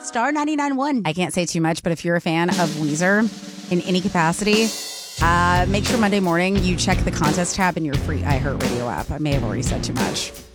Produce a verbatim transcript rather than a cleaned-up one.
Star ninety-nine point one. I can't say too much, but if you're a fan of Weezer in any capacity, uh, make sure Monday morning you check the contest tab in your free iHeartRadio app. I may have already said too much.